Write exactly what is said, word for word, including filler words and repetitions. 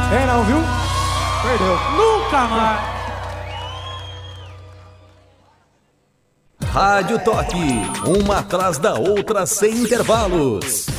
É não, viu? Perdeu. Nunca mais. Rádio Toque, uma atrás da outra sem intervalos.